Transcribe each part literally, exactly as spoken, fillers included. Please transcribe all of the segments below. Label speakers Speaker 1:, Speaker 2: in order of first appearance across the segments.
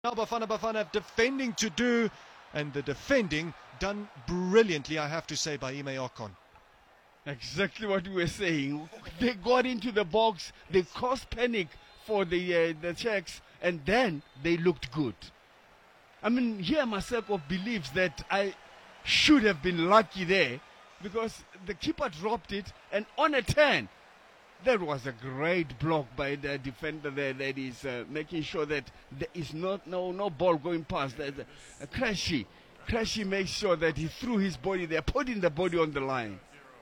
Speaker 1: Now Bafana Bafana have defending to do, and the defending done brilliantly, I have to say, by Ime Ocon.
Speaker 2: Exactly what we were saying. They got into the box, they caused panic for the uh, the Czechs, and then they looked good. I mean, here Maseko believes that I should have been lucky there because the keeper dropped it, and on a turn, that was a great block by the defender there that is uh, making sure that there is not no no ball going past. Uh, uh, Crashy, Crashy makes sure that he threw his body there, putting the body on the line.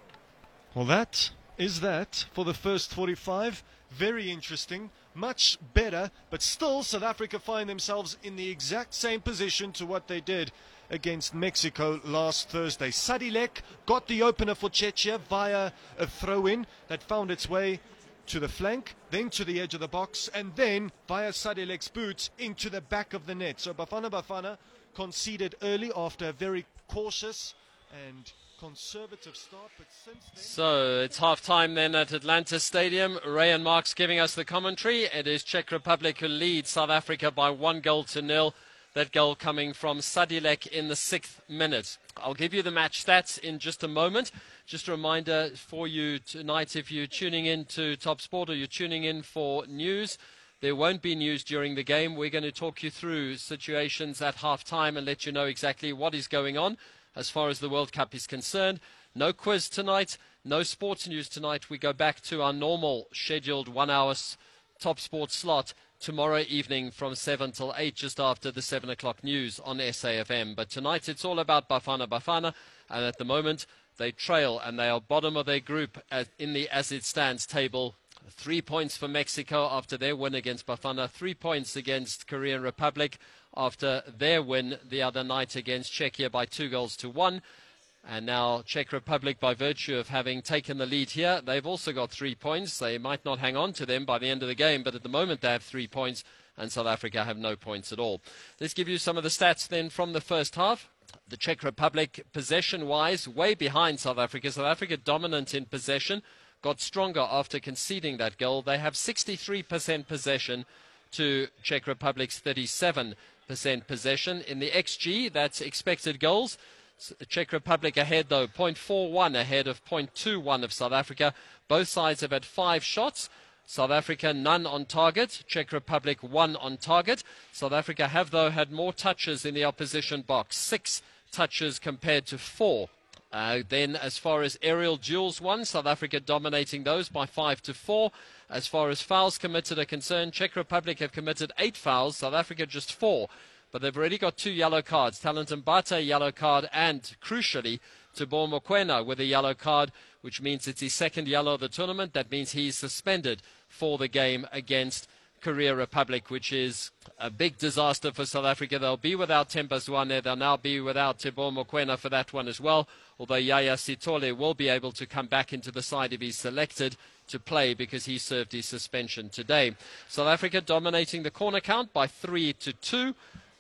Speaker 1: Well, that is that for the first forty-five. Very interesting, much better, but still South Africa find themselves in the exact same position to what they did against Mexico last Thursday. Sadilek got the opener for Czechia via a throw-in that found its way to the flank, then to the edge of the box, and then via Sadilek's boots into the back of the net. So Bafana Bafana conceded early after a very cautious and conservative start, but since then...
Speaker 3: So it's half time then at Atlanta Stadium. Ray and Mark's giving us the commentary. It is Czech Republic who leads South Africa by one goal to nil. That goal coming from Sadilek in the sixth minute. I'll give you the match stats in just a moment. Just a reminder for you tonight, if you're tuning in to Top Sport or you're tuning in for news, there won't be news during the game. We're going to talk you through situations at half time and let you know exactly what is going on as far as the World Cup is concerned. No quiz tonight, no sports news tonight. We go back to our normal scheduled one-hour Top Sport slot tomorrow evening from seven till eight, just after the seven o'clock news on S A F M. But tonight it's all about Bafana Bafana, and at the moment they trail and they are bottom of their group as in the as it stands table. Three points for Mexico after their win against Bafana, three points against Korean Republic after their win the other night against Czechia by two goals to one. And now Czech Republic, by virtue of having taken the lead here, they've also got three points. They might not hang on to them by the end of the game, but at the moment they have three points, and South Africa have no points at all. Let's give you some of the stats then from the first half. The Czech Republic, possession-wise, way behind South Africa. South Africa dominant in possession, got stronger after conceding that goal. They have sixty-three percent possession to Czech Republic's thirty-seven percent possession. In the X G, that's expected goals, Czech Republic ahead though, zero point four one ahead of zero point two one of South Africa. Both sides have had five shots. South Africa none on target. Czech Republic one on target. South Africa have though had more touches in the opposition box. Six touches compared to four. Uh, then as far as aerial duels won, South Africa dominating those by five to four. As far as fouls committed are concerned, Czech Republic have committed eight fouls, South Africa just four. But they've already got two yellow cards. Talentin Mbata, yellow card, and crucially, Teboho Mokoena with a yellow card, which means it's his second yellow of the tournament. That means he's suspended for the game against Korea Republic, which is a big disaster for South Africa. They'll be without Themba Zwane. They'll now be without Teboho Mokoena for that one as well, although Yaya Sithole will be able to come back into the side if he's selected to play because he served his suspension today. South Africa dominating the corner count by three to two.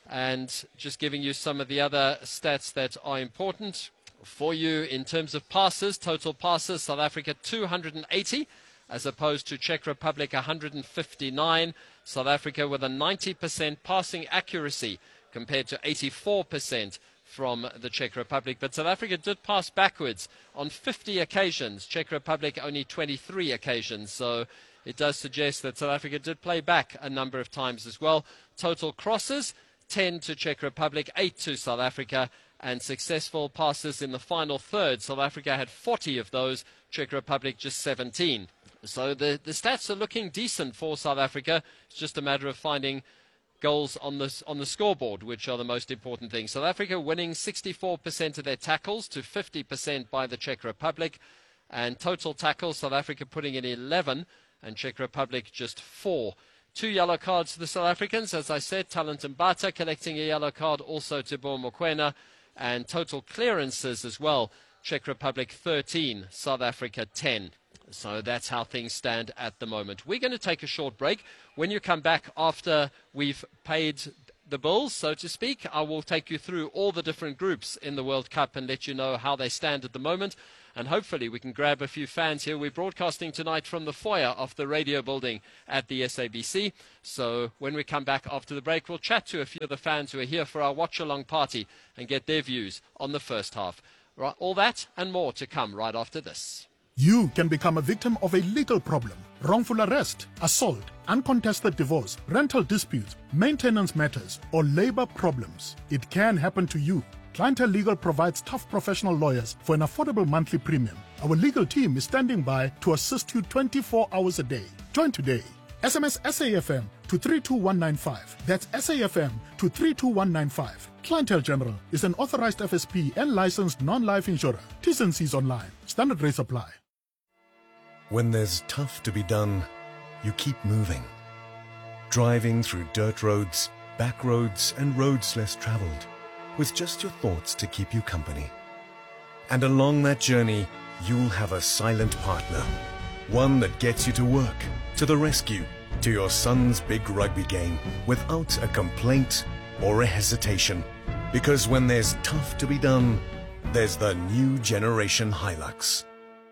Speaker 3: And just giving you some of the other stats that are important for you in terms of passes. Total passes, South Africa two hundred eighty as opposed to Czech Republic one hundred fifty-nine. South Africa with a ninety percent passing accuracy compared to eighty-four percent from the Czech Republic. But South Africa did pass backwards on fifty occasions. Czech Republic only twenty-three occasions. So it does suggest that South Africa did play back a number of times as well. Total crosses, ten to Czech Republic, eight to South Africa, and successful passes in the final third. South Africa had forty of those, Czech Republic just seventeen. So the, the stats are looking decent for South Africa. It's just a matter of finding goals on the, on the scoreboard, which are the most important thing. South Africa winning sixty-four percent of their tackles to fifty percent by the Czech Republic. And total tackles, South Africa putting in eleven, and Czech Republic just four. Two yellow cards to the South Africans. As I said, Talentin Mbata collecting a yellow card, also to Teboho Mokoena, and total clearances as well. Czech Republic thirteen, South Africa ten. So that's how things stand at the moment. We're going to take a short break. When you come back after we've paid the Bulls, so to speak. I will take you through all the different groups in the World Cup and let you know how they stand at the moment. And hopefully we can grab a few fans here. We're broadcasting tonight from the foyer of the radio building at the S A B C. So when we come back after the break, we'll chat to a few of the fans who are here for our watch-along party and get their views on the first half. Right, all that and more to come right after this.
Speaker 4: You can become a victim of a legal problem: wrongful arrest, assault, uncontested divorce, rental disputes, maintenance matters, or labor problems. It can happen to you. Clientele Legal provides tough professional lawyers for an affordable monthly premium. Our legal team is standing by to assist you twenty-four hours a day. Join today. S M S S A F M to three two one nine five. That's S A F M to three two one nine five. Clientele General is an authorized F S P and licensed non-life insurer. T's and C's online. Standard rates apply.
Speaker 5: When there's tough to be done, you keep moving. Driving through dirt roads, back roads, and roads less traveled, with just your thoughts to keep you company. And along that journey, you'll have a silent partner. One that gets you to work, to the rescue, to your son's big rugby game, without a complaint or a hesitation. Because when there's tough to be done, there's the new generation Hilux.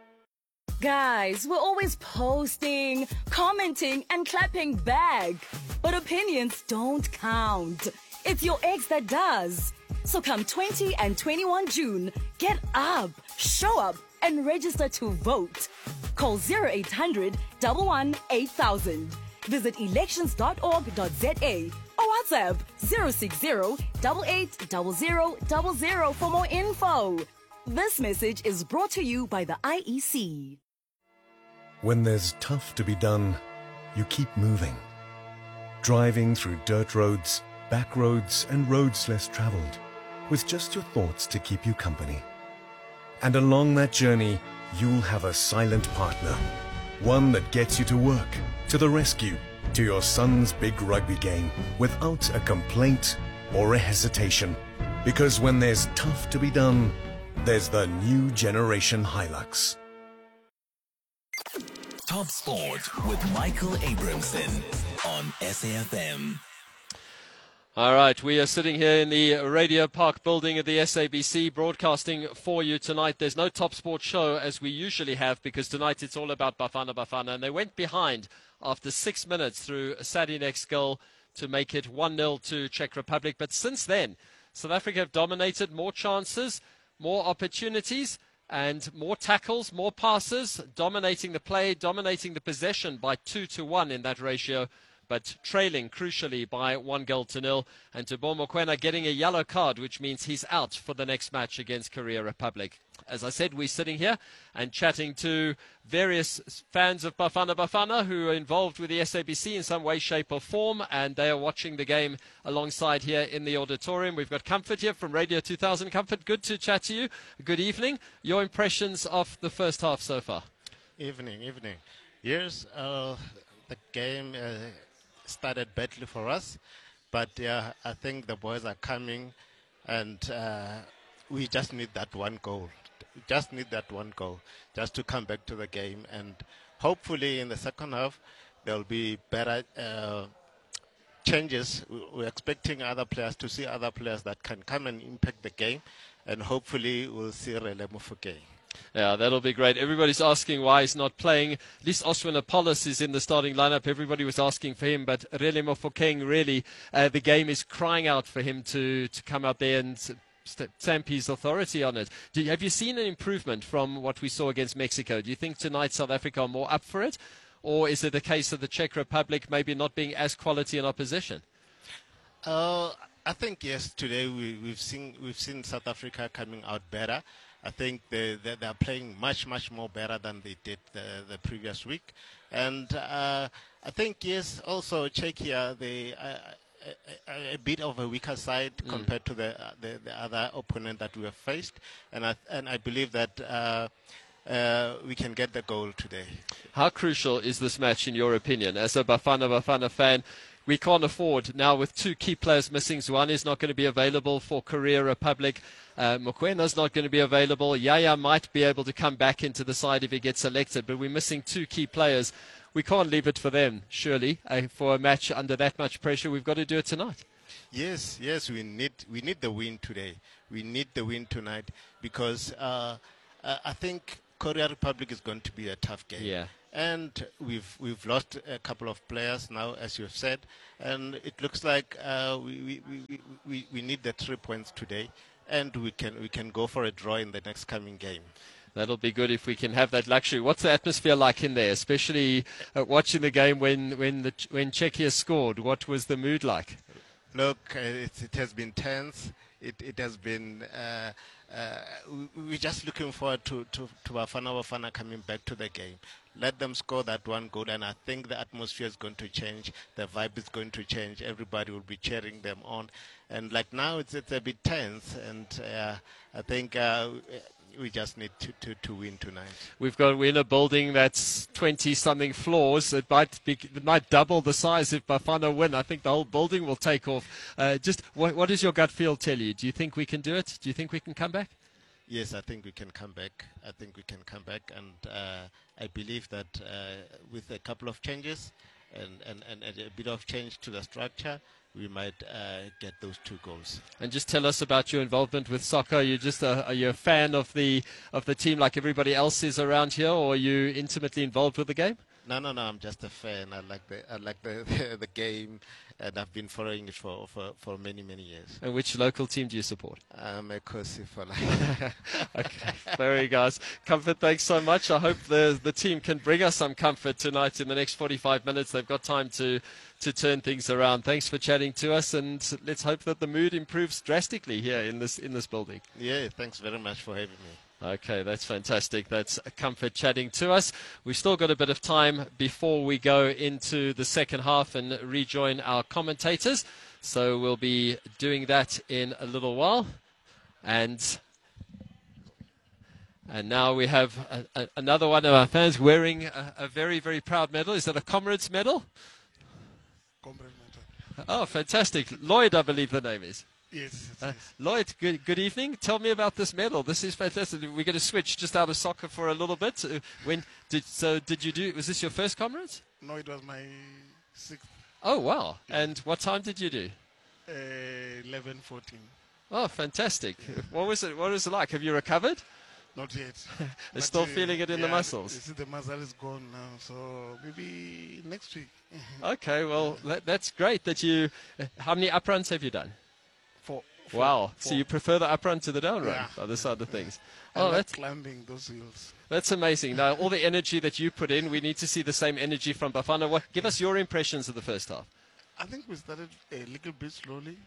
Speaker 6: Guys, we're always posting, commenting, and clapping back. But opinions don't count. It's your ex that does. So come twentieth and twenty-first of June, get up, show up, and register to vote. Call zero eight hundred, one one eight thousand. Visit elections dot org dot za or WhatsApp zero six zero, eight eight zero zero zero zero for more info. This message is brought to you by the I E C.
Speaker 5: When there's tough to be done, you keep moving. Driving through dirt roads, back roads, and roads less traveled, with just your thoughts to keep you company. And along that journey, you'll have a silent partner. One that gets you to work, to the rescue, to your son's big rugby game, without a complaint or a hesitation. Because when there's tough to be done, there's the new generation Hilux.
Speaker 7: Top Sport with Michael Abramson on S A F M.
Speaker 3: All right, we are sitting here in the Radio Park building at the S A B C broadcasting for you tonight. There's no Top Sport show as we usually have because tonight it's all about Bafana Bafana. And they went behind after six minutes through Sadilek's goal to make it one nil to Czech Republic. But since then, South Africa have dominated, more chances, more opportunities, and more tackles, more passes, dominating the play, dominating the possession by two to one in that ratio, but trailing crucially by one goal to nil. And Teboho Mokoena getting a yellow card, which means he's out for the next match against Korea Republic. As I said, we're sitting here and chatting to various fans of Bafana Bafana who are involved with the S A B C in some way, shape or form, and they are watching the game alongside here in the auditorium. We've got Comfort here from Radio two thousand. Comfort, good to chat to you. Good evening. Your impressions of the first half so far?
Speaker 8: Evening, evening. Yes, uh, the game uh, started badly for us, but uh, I think the boys are coming, and uh, we just need that one goal. Just need that one goal just to come back to the game, and hopefully in the second half there will be better uh, changes. We're expecting other players to see other players that can come and impact the game, and hopefully we'll see Relay Mofokeng.
Speaker 3: Yeah, that'll be great. Everybody's asking why he's not playing. At least Oswin Apollos is in the starting lineup. Everybody was asking for him, but Relay Mofokeng, really, uh, the game is crying out for him to, to come out there and stamp his authority on it. Do you, have you seen an improvement from what we saw against Mexico? Do you think tonight South Africa are more up for it? Or is it a case of the Czech Republic maybe not being as quality an opposition?
Speaker 8: Uh, I think, yes, today we, we've seen we've seen South Africa coming out better. I think they, they, they're playing much, much more better than they did the, the previous week. And uh, I think, yes, also Czechia, they... Uh, A, a bit of a weaker side mm. compared to the, uh, the the other opponent that we have faced, and I and I believe that uh, uh, we can get the goal today.
Speaker 3: How crucial is this match in your opinion? As a Bafana Bafana fan, we can't afford now with two key players missing. Zwane is not going to be available for Korea Republic. Uh, Mokwena's not going to be available. Yaya might be able to come back into the side if he gets selected, but we're missing two key players. We can't leave it for them, surely. Uh, for a match under that much pressure, we've got to do it tonight.
Speaker 8: Yes, yes, we need we need the win today. We need the win tonight because uh, uh, I think Korea Republic is going to be a tough game.
Speaker 3: Yeah.
Speaker 8: And we've we've lost a couple of players now, as you've said, and it looks like uh, we, we, we, we, we need the three points today, and we can we can go for a draw in the next coming game.
Speaker 3: That'll be good if we can have that luxury. What's the atmosphere like in there, especially uh, watching the game when when the, when Czechia scored? What was the mood like?
Speaker 8: Look, uh, it, it has been tense. It, it has been. Uh, uh, we, we're just looking forward to to to Bafana Bafana coming back to the game. Let them score that one goal, and I think the atmosphere is going to change. The vibe is going to change. Everybody will be cheering them on, and like now it's it's a bit tense, and uh, I think. Uh, We just need to, to, to win tonight.
Speaker 3: We've got we're in a building that's twenty-something floors. It might be, it might double the size if Bafana win. I think the whole building will take off. Uh, just what, what does your gut feel tell you? Do you think we can do it? Do you think we can come back?
Speaker 8: Yes, I think we can come back. I think we can come back, and uh, I believe that uh, with a couple of changes and, and, and a bit of change to the structure, we might uh, get those two goals.
Speaker 3: And just tell us about your involvement with soccer. Are you just a, are you a fan of the of the team like everybody else is around here, or are you intimately involved with the game?
Speaker 8: No, no, no. I'm just a fan. I like the I like the the, the game, and I've been following it for, for, for many many years.
Speaker 3: And which local team do you support?
Speaker 8: I'm a Kosi for life.
Speaker 3: Okay, very guys. Comfort, thanks so much. I hope the the team can bring us some comfort tonight in the next forty-five minutes. They've got time to to turn things around. Thanks for chatting to us, and let's hope that the mood improves drastically here in this in this building.
Speaker 8: Yeah, thanks very much for having me.
Speaker 3: Okay, that's fantastic. That's Comfort chatting to us. We've still got a bit of time before we go into the second half and rejoin our commentators. So we'll be doing that in a little while. And and now we have a, a, another one of our fans wearing a, a very, very proud medal. Is that a Comrades medal?
Speaker 9: Comrade medal.
Speaker 3: Oh, fantastic. Lloyd, I believe the name is.
Speaker 9: Yes, yes,
Speaker 3: Uh,
Speaker 9: yes.
Speaker 3: Lloyd, good, good evening. Tell me about this medal. This is fantastic. We're going to switch just out of soccer for a little bit. Uh, when did so? Did you do? Was this your first Comrades?
Speaker 9: No, it was my sixth,
Speaker 3: Oh wow! And what time did you do?
Speaker 9: uh, eleven, fourteen.
Speaker 3: Oh, fantastic! What was it? What was it like? Have you recovered?
Speaker 9: Not yet.
Speaker 3: They're
Speaker 9: But,
Speaker 3: still
Speaker 9: uh,
Speaker 3: feeling it in the
Speaker 9: yeah,
Speaker 3: muscles.
Speaker 9: You see, the muscle is gone now, so maybe next week.
Speaker 3: Okay, well that, that's great. That you. Uh, how many up runs have you done?
Speaker 9: Four. four
Speaker 3: Wow! So
Speaker 9: four.
Speaker 3: you prefer the up run to the down run
Speaker 9: Yeah.
Speaker 3: by the side of things.
Speaker 9: I
Speaker 3: Oh,
Speaker 9: like
Speaker 3: that's
Speaker 9: climbing those hills.
Speaker 3: That's amazing. Now, all the energy that you put in, we need to see the same energy from Bafana. What, give us your impressions of the first half.
Speaker 9: I think we started a little bit slowly.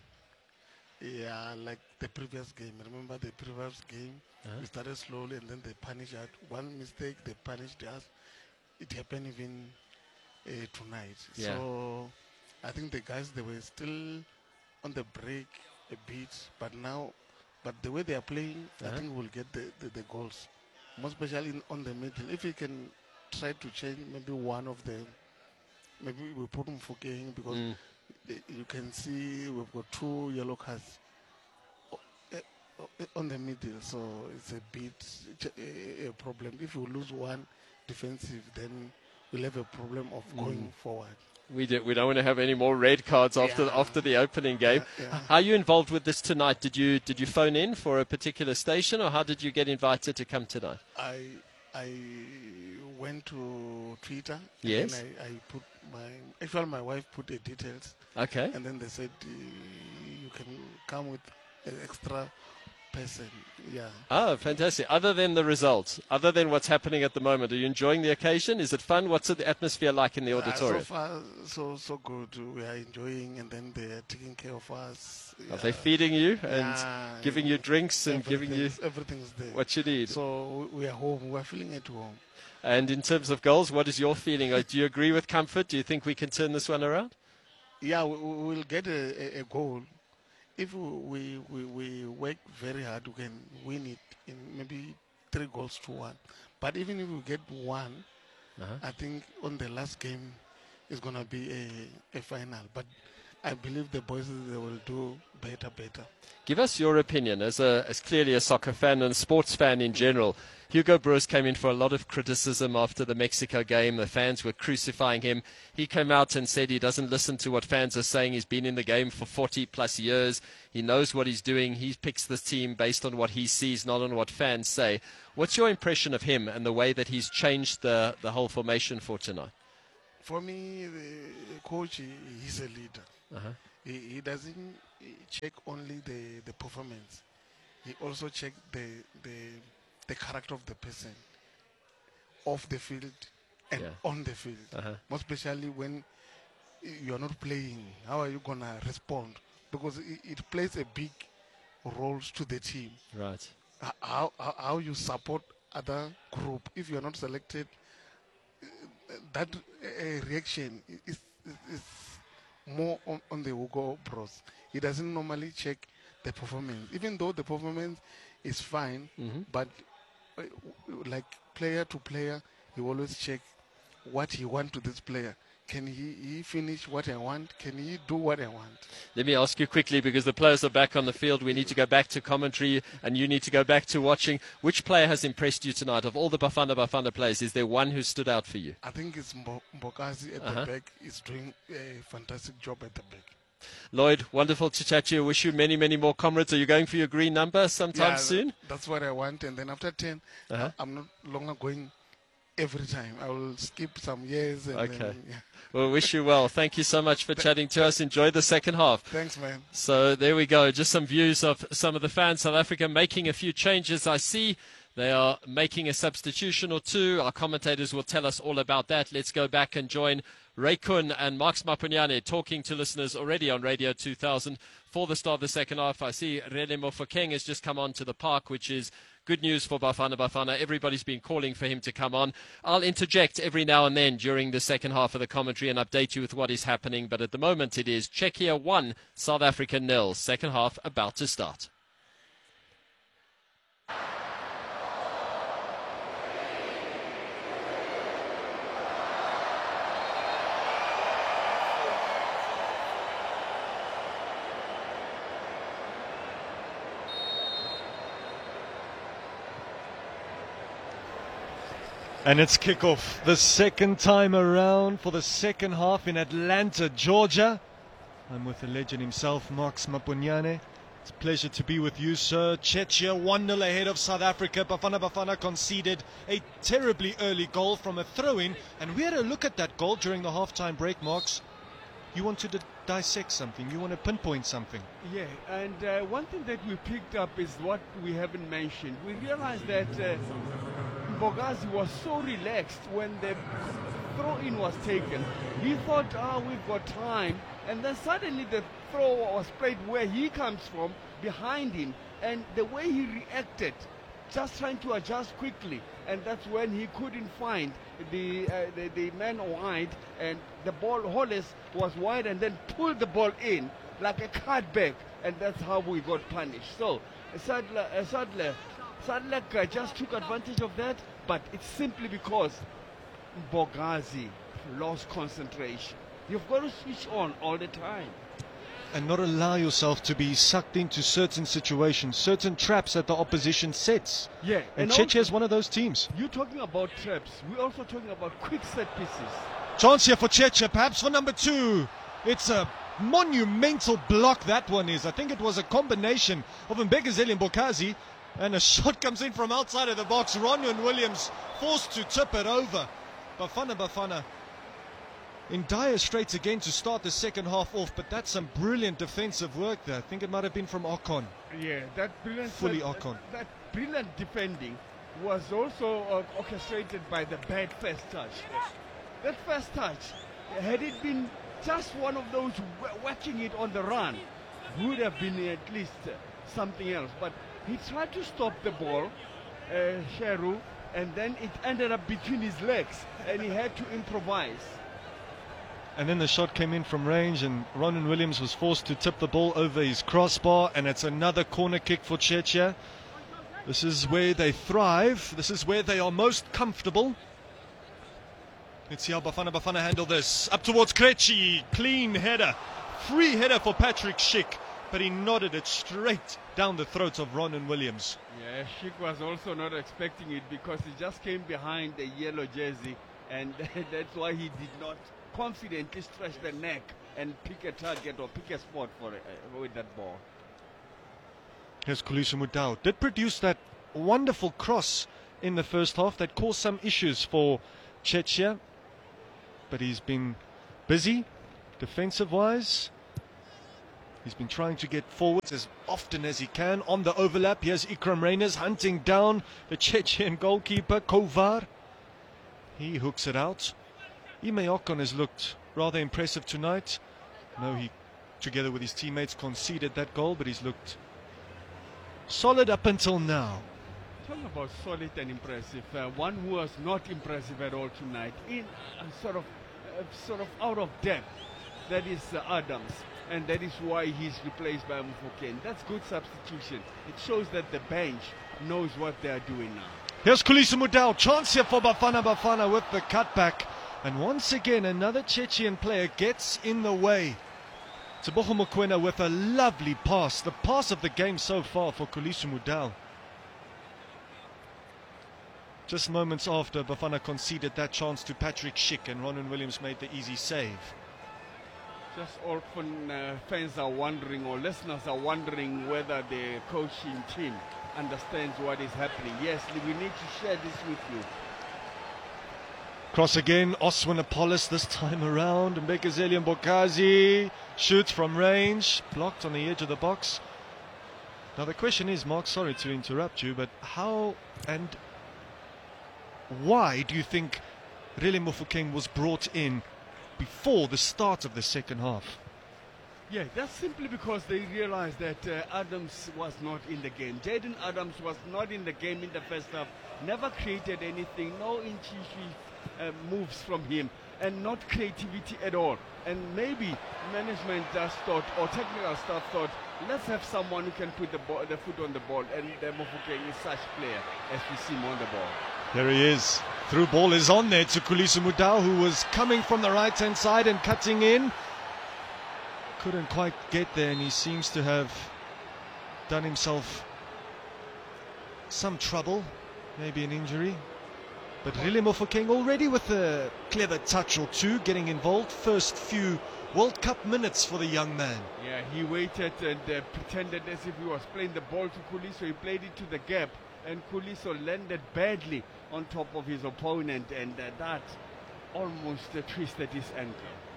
Speaker 9: Yeah, like the previous game. Remember the previous game?
Speaker 3: Uh-huh.
Speaker 9: We started slowly and then they punished us. One mistake, they punished us. It happened even uh, tonight.
Speaker 3: Yeah.
Speaker 9: So I think the guys, they were still on the break a bit. But now, but the way they are playing,
Speaker 3: Uh-huh.
Speaker 9: I think we'll get the, the, the goals. Most especially in, on the middle. If we can try to change maybe one of them, maybe we put him for game because
Speaker 3: Mm.
Speaker 9: uh, you can see we've got two yellow cards o- eh, o- eh, on the middle, so it's a bit ch- a, a problem. If we lose one defensive, then we'll have a problem of going forward.
Speaker 3: We, do, we don't want to have any more red cards after
Speaker 9: Yeah.
Speaker 3: after the opening game.
Speaker 9: Yeah, yeah.
Speaker 3: How are you involved with this tonight? Did you did you phone in for a particular station, or how did you get invited to come tonight?
Speaker 9: I I went to Twitter.
Speaker 3: Yes.
Speaker 9: And I, I put my actually my wife put the details,
Speaker 3: Okay.
Speaker 9: and then they said uh, you can come with an extra person. Yeah.
Speaker 3: Oh, fantastic. Other than the results, other than what's happening at the moment, are you enjoying the occasion? Is it fun? What's the atmosphere like in the
Speaker 9: Uh,
Speaker 3: auditorium?
Speaker 9: so far, so so good. We are enjoying, and then they are taking care of us.
Speaker 3: Are they
Speaker 9: Yeah.
Speaker 3: feeding you and
Speaker 9: Yeah,
Speaker 3: giving you drinks and giving you
Speaker 9: everything's- everything's there.
Speaker 3: what you need?
Speaker 9: So we we are home. We are feeling at home.
Speaker 3: And in terms of goals, what is your feeling? Uh, Do you agree with Comfort? Do you think we can turn this one around?
Speaker 9: Yeah, we we will get a, a, a goal. If we, we we work very hard, we can win it in maybe three goals to one. But even if we get one,
Speaker 3: Uh-huh.
Speaker 9: I think on the last game is gonna be a, a final. But I believe the boys they will do better, better.
Speaker 3: Give us your opinion as a as clearly a soccer fan and a sports fan in general. Hugo Broos came in for a lot of criticism after the Mexico game. The fans were crucifying him. He came out and said he doesn't listen to what fans are saying. He's been in the game for forty plus years. He knows what he's doing. He picks the team based on what he sees, not on what fans say. What's your impression of him and the way that he's changed the, the whole formation for tonight?
Speaker 9: For me, the coach, he, he's a leader.
Speaker 3: Uh-huh.
Speaker 9: He, he doesn't check only the, the performance. He also check the, the the character of the person off the field and
Speaker 3: Yeah.
Speaker 9: on the field.
Speaker 3: Uh-huh.
Speaker 9: Most especially when you are not playing. How are you going to respond? Because it, it plays a big role to the team.
Speaker 3: Right.
Speaker 9: H- How, how, how you support other group. If you are not selected, uh, that uh, reaction is, is, is more on, on the Hugo Bros. He doesn't normally check the performance, even though the performance is fine.
Speaker 3: Mhm.
Speaker 9: But uh, like player to player, he always check what he want to this player. Can he, he finish what I want? Can he do what I want?
Speaker 3: Let me ask you quickly, because the players are back on the field. We need to go back to commentary, and you need to go back to watching. Which player has impressed you tonight? Of all the Bafana Bafana players, is there one who stood out for you?
Speaker 9: I think it's Mbo- Mbokazi at
Speaker 3: Uh-huh.
Speaker 9: the back. He's doing a fantastic job at the back.
Speaker 3: Lloyd, wonderful to chat to you. Wish you many, many more comrades. Are you going for your green number sometime
Speaker 9: Yeah,
Speaker 3: soon?
Speaker 9: That's what I want. And then after ten,
Speaker 3: Uh-huh.
Speaker 9: I'm not longer going every time. I will skip some years. And
Speaker 3: Okay.
Speaker 9: Then, yeah.
Speaker 3: Well, wish you well. Thank you so much for chatting to us. Enjoy the second half.
Speaker 9: Thanks, man.
Speaker 3: So there we go. Just some views of some of the fans. South Africa making a few changes. I see they are making a substitution or two. Our commentators will tell us all about that. Let's go back and join Ray Kun and Marks Mapunyane talking to listeners already on Radio two thousand for the start of the second half. I see Rene Mofokeng has just come on to the park, which is good news for Bafana Bafana. Everybody's been calling for him to come on. I'll interject every now and then during the second half of the commentary and update you with what is happening. But at the moment it is Czechia one, South Africa nil. Second half about to start.
Speaker 1: And it's kickoff the second time around for the second half in Atlanta, Georgia. I'm with the legend himself, Marks Mapunyane. It's a pleasure to be with you, sir. Czechia one nil ahead of South Africa. Bafana Bafana conceded a terribly early goal from a throw-in. And we had a look at that goal during the half-time break, Marks. You wanted to dissect something. You want to pinpoint something.
Speaker 2: Yeah, and uh, one thing that we picked up is what we haven't mentioned. We realized that uh, Mbokazi was so relaxed when the throw-in was taken. He thought, ah, oh, we've got time. And then suddenly the throw was played where he comes from, behind him. And the way he reacted, just trying to adjust quickly. And that's when he couldn't find the, uh, the, the man wide. And the ball, Hollis was wide and then pulled the ball in like a cutback. And that's how we got punished. So, Sadler, uh, Sadler, Sadler uh, just took advantage of that. But it's simply because Mbokazi lost concentration. You've got to switch on all the time.
Speaker 1: And not allow yourself to be sucked into certain situations, certain traps that the opposition sets.
Speaker 2: Yeah,
Speaker 1: And,
Speaker 2: and
Speaker 1: Czechia
Speaker 2: also-
Speaker 1: is one of those teams.
Speaker 2: You're talking about traps. We're also talking about quick set pieces.
Speaker 1: Chance here for Czechia, perhaps for number two. It's a monumental block, that one is. I think it was a combination of Mbegazeli and Mbokazi. And a shot comes in from outside of the box. Ronwen Williams forced to tip it over. Bafana Bafana in dire straits again to start the second half off. But that's some brilliant defensive work there. I think it might have been from Ocon.
Speaker 2: Yeah, that brilliant
Speaker 1: Fully
Speaker 2: that,
Speaker 1: Ocon.
Speaker 2: that brilliant defending was also uh, orchestrated by the bad first touch. That first touch, had it been just one of those wh- watching it on the run, would have been at least uh, something else. But he tried to stop the ball, uh, Sheru, and then it ended up between his legs, and he had to improvise.
Speaker 1: And then the shot came in from range, and Ronwen Williams was forced to tip the ball over his crossbar, and it's another corner kick for Czechia. This is where they thrive. This is where they are most comfortable. Let's see how Bafana Bafana handle this. Up towards Krejci. Clean header. Free header for Patrick Schick, but he nodded it straight down the throat of Ronan Williams.
Speaker 2: Yeah, Schick was also not expecting it because he just came behind the yellow jersey, and that's why he did not confidently stretch the neck and pick a target or pick a spot for uh, with that ball.
Speaker 1: Here's Kholiso Mudau. Did produce that wonderful cross in the first half that caused some issues for Czechia, but he's been busy defensive-wise. He's been trying to get forwards as often as he can on the overlap. Here's Ikram Reyners hunting down the Chechen goalkeeper, Kovar. He hooks it out. Ime Ocon has looked rather impressive tonight. No, he, together with his teammates, conceded that goal, but he's looked solid up until now.
Speaker 2: Talking about solid and impressive, uh, one who was not impressive at all tonight, in uh, sort of, uh, sort of out of depth, that is uh, Adams. And that is why he's replaced by Mofokeng. That's good substitution. It shows that the bench knows what they are doing now.
Speaker 1: Here's Kholiso Mudau. Chance here for Bafana Bafana with the cutback. And once again, another Chechen player gets in the way. Tebogo Mokoena with a lovely pass. The pass of the game so far for Kholiso Mudau. Just moments after Bafana conceded that chance to Patrick Schick, and Ronan Williams made the easy save.
Speaker 2: Just often uh, fans are wondering, or listeners are wondering, whether the coaching team understands what is happening. Yes, we need to share this with you.
Speaker 1: Cross again, Oswin Apollos this time around. Mbekazeli Mbokazi shoots from range, blocked on the edge of the box. Now the question is, Mark, sorry to interrupt you, but how and why do you think Relay Mofokeng was brought in before the start of the second half?
Speaker 2: Yeah, that's simply because they realized that uh, Adams was not in the game. Jaden Adams was not in the game in the first half, never created anything, no intuitive uh, moves from him, and not creativity at all. And maybe management just thought, or technical staff thought, let's have someone who can put the, ball, the foot on the ball, and uh, Mofokeng is such player as we see him on the ball.
Speaker 1: There he is. Through ball is on there to Kholiso Mudau, who was coming from the right-hand side and cutting in. Couldn't quite get there, and he seems to have done himself some trouble, maybe an injury. But Relay Mofokeng already with a clever touch or two, getting involved. First few World Cup minutes for the young man.
Speaker 2: Yeah, he waited and uh, pretended as if he was playing the ball to Kholiso. He played it to the gap, and Kholiso landed badly on top of his opponent, and uh, that almost uh, twisted his ankle.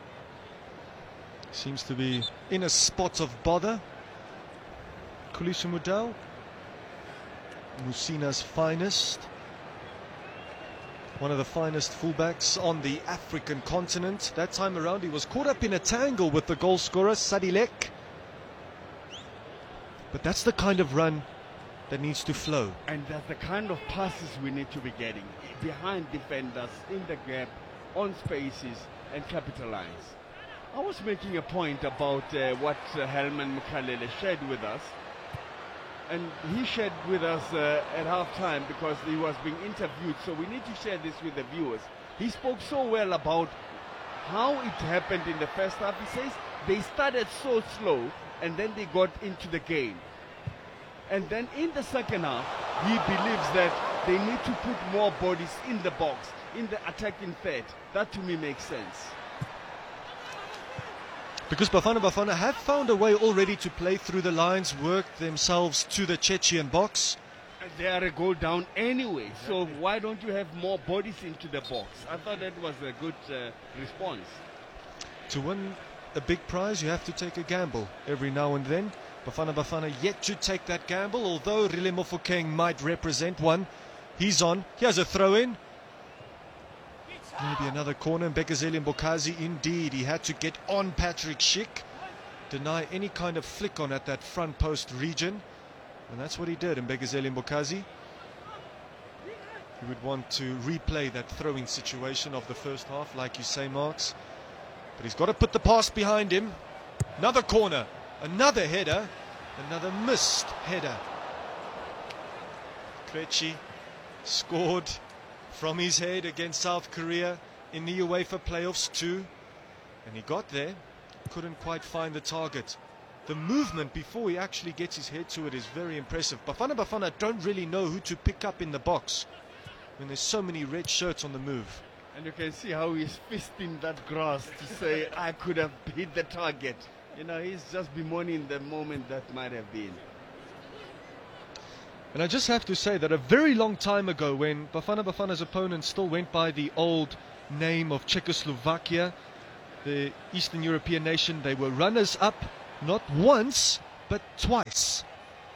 Speaker 1: Seems to be in a spot of bother. Kholiso Mudau, Musina's finest, one of the finest fullbacks on the African continent. That time around he was caught up in a tangle with the goal scorer Sadilek. But that's the kind of run that needs to flow.
Speaker 2: And that's the kind of passes we need to be getting, behind defenders, in the gap, on spaces, and capitalize. I was making a point about uh, what uh, Helman Mkhalele shared with us, and he shared with us uh, at half-time because he was being interviewed, so we need to share this with the viewers. He spoke so well about how it happened in the first half. He says they started so slow, and then they got into the game. And then in the second half, he believes that they need to put more bodies in the box, in the attacking third. That to me makes sense.
Speaker 1: Because Bafana Bafana have found a way already to play through the lines, work themselves to the Chechen box.
Speaker 2: And they are a goal down anyway, so why don't you have more bodies into the box? I thought that was a good uh, response.
Speaker 1: To win a big prize, you have to take a gamble every now and then. Bafana Bafana yet to take that gamble, although Relay Mofokeng might represent one. He's on. Here's a throw-in. Maybe another corner. Mbekazeli Mbokazi, indeed, he had to get on Patrick Schick, deny any kind of flick on at that front post region, and that's what he did. Mbekazeli Mbokazi, he would want to replay that throwing situation of the first half, like you say, Marks, but he's got to put the pass behind him. Another corner, another header, another missed header. Krejci scored from his head against South Korea in the UEFA playoffs too, and he got there. couldn't quite find the target. The movement before he actually gets his head to it is very impressive. Bafana Bafana don't really know who to pick up in the box when there's so many red shirts on the move.
Speaker 2: And you can see how he's fisting that grass to say, I could have hit the target. You know, he's just bemoaning the moment that might have been.
Speaker 1: And I just have to say that a very long time ago, when Bafana Bafana's opponents still went by the old name of Czechoslovakia, the Eastern European nation, they were runners-up not once, but twice.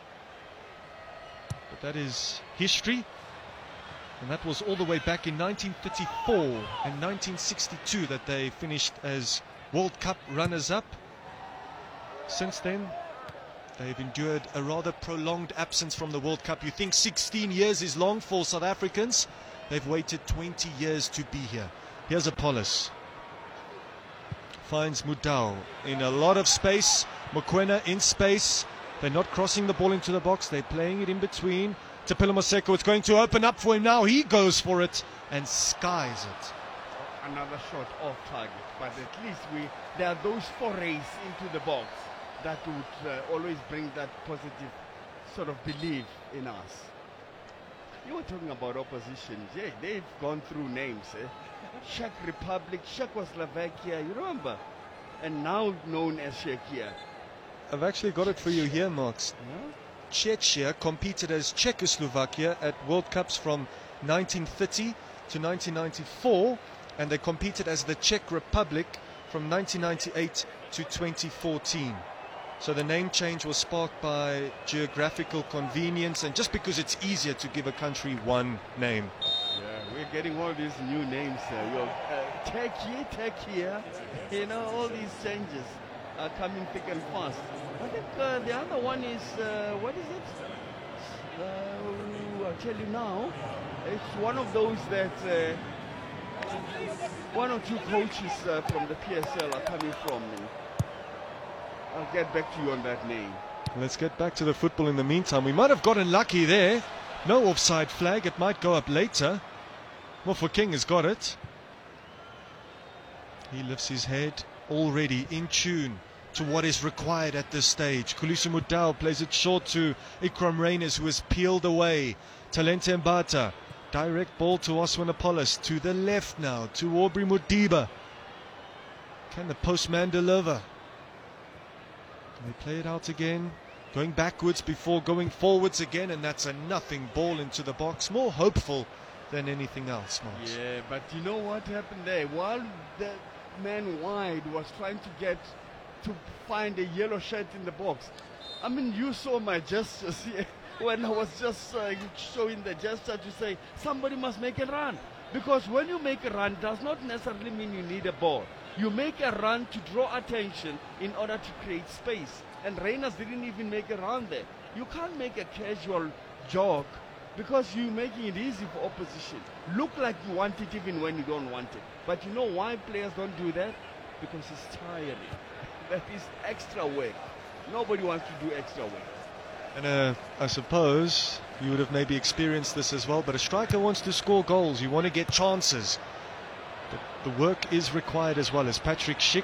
Speaker 1: But that is history. And that was all the way back in nineteen thirty-four and nineteen sixty-two that they finished as World Cup runners-up. Since then, they've endured a rather prolonged absence from the World Cup. You think sixteen years is long for South Africans? They've waited twenty years to be here. Here's Apollos. Finds Mudau in a lot of space. Mokoena in space. They're not crossing the ball into the box. They're playing it in between. Tapelo Maseko, it's going to open up for him now. He goes for it and skies it.
Speaker 2: Another shot off target. But at least we there are those forays into the box that would uh, always bring that positive sort of belief in us. You were talking about opposition. Yeah, they've gone through names. Eh? Czech Republic, Czechoslovakia, you remember? And now known as Czechia.
Speaker 1: I've actually got it for you here, Marks.
Speaker 2: Yeah?
Speaker 1: Czechia competed as Czechoslovakia at World Cups from nineteen thirty to nineteen ninety-four, and they competed as the Czech Republic from nineteen ninety-eight to twenty fourteen. So the name change was sparked by geographical convenience and just because it's easier to give a country one name.
Speaker 2: Yeah, we're getting all these new names. Uh, you know, uh, Turkey, Turkey, you know, all these changes are coming thick and fast. I think uh, the other one is, uh, what is it? Uh, I'll tell you now. It's one of those that uh, one or two coaches uh, from the P S L are coming from. I'll get back to you on that name.
Speaker 1: Let's get back to the football in the meantime. We might have gotten lucky there. No offside flag. It might go up later. Mofokeng has got it. He lifts his head, already in tune to what is required at this stage. Khulusi Mudau plays it short to Ikram Reyners, who is peeled away. Talente Mbata, direct ball to Osman Apollos, to the left now, to Aubrey Mudiba. Can the postman deliver? They play it out again, going backwards before going forwards again, and that's a nothing ball into the box. More hopeful than anything else, Marks.
Speaker 2: Yeah, but you know what happened there? While the man wide was trying to get to find a yellow shirt in the box, I mean, you saw my gestures here when I was just uh, showing the gesture to say somebody must make a run, because when you make a run, it does not necessarily mean you need a ball. You make a run to draw attention in order to create space, and Reyners didn't even make a run there. You can't make a casual jog because you're making it easy for opposition. Look like you want it even when you don't want it. But you know why players don't do that? Because it's tiring. That is extra work. Nobody wants to do extra work.
Speaker 1: And uh, I suppose you would have maybe experienced this as well, but a striker wants to score goals. You want to get chances. But the work is required as well, as Patrick Schick